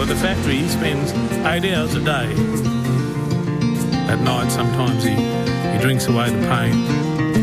at the factory, he spends 8 hours a day. At night, sometimes he drinks away the pain.